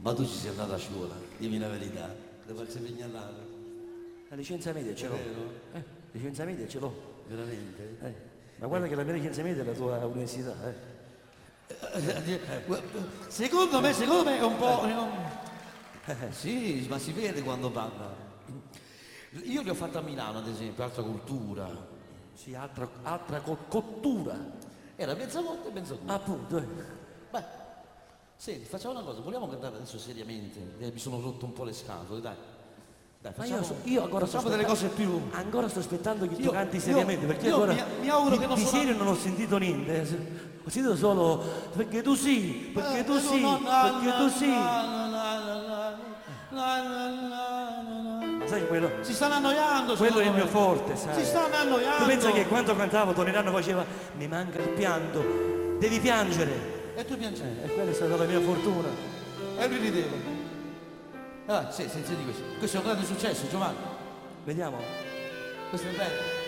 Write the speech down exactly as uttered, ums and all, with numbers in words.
Ma tu ci sei andato a scuola, dimmi la verità, devo essere segnalare. La licenza media ce l'ho. Eh, licenza media ce l'ho. Veramente? Eh, ma guarda che la mia licenza media è la tua università, eh. Secondo me, secondo me è un po'... è un- Sì, ma si vede quando parla. Io li ho fatto a Milano, ad esempio, altra cultura. Sì, altra, altra co- cottura. Era mezza volta e mezza cultura. Appunto, eh. Beh, senti, facciamo una cosa, vogliamo cantare adesso seriamente? Eh, mi sono rotto un po' le scatole, dai. Dai, Ma facciamo, io, so- io ancora sto facciamo delle cose aspettando- più... Ancora sto aspettando che tu Io- canti io- seriamente, perché io ancora mi- mi auguro di, che non di suona- serio non ho sentito niente. eh. Ho sentito solo perché tu sì, perché tu sì, perché tu sì. Ma sai quello? Si stanno annoiando, Quello è il secondo mio me. forte, sai? Si stanno annoiando. Tu pensa che quando cantavo Tonerano faceva mi manca il pianto, devi piangere. E tu piangevi. E quella è stata la mia fortuna. E lui rideva. Ah, sì, senza di questo. Questo è un grande successo, Giovanni. Vediamo. Questo è bello.